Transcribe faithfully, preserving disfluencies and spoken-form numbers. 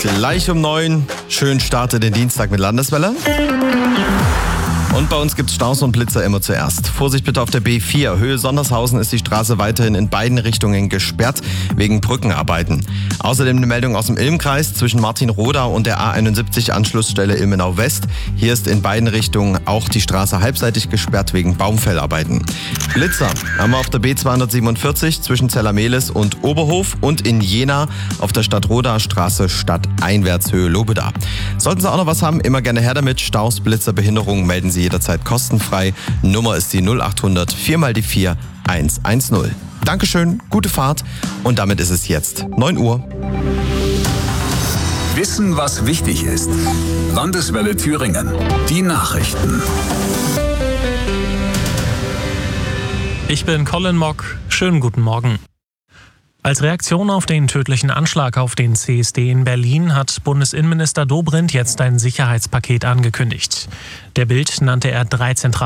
Gleich um neun. Schön startet den Dienstag mit Landeswelle. Und bei uns gibt's Staus und Blitzer immer zuerst. Vorsicht bitte auf der B vier. Höhe Sondershausen ist die Straße weiterhin in beiden Richtungen gesperrt wegen Brückenarbeiten. Außerdem eine Meldung aus dem Ilmkreis zwischen Martinroda und der A einundsiebzig Anschlussstelle Ilmenau West. Hier ist in beiden Richtungen auch die Straße halbseitig gesperrt wegen Baumfellarbeiten. Blitzer haben wir auf der B zweihundertsiebenundvierzig zwischen Zellermehlis und Oberhof und in Jena auf der Stadtroda Straße stadteinwärts Höhe Lobeda. Sollten Sie auch noch was haben, immer gerne her damit. Staus, Blitzer, Behinderungen melden Sie jederzeit kostenfrei. Nummer ist die null achthundert vier mal die vier eins eins null. Dankeschön, gute Fahrt und damit ist es jetzt neun Uhr. Wissen, was wichtig ist. Landeswelle Thüringen. Die Nachrichten. Ich bin Colin Mock. Schönen guten Morgen. Als Reaktion auf den tödlichen Anschlag auf den C S D in Berlin hat Bundesinnenminister Dobrindt jetzt ein Sicherheitspaket angekündigt. Der Bild nannte er drei zentrale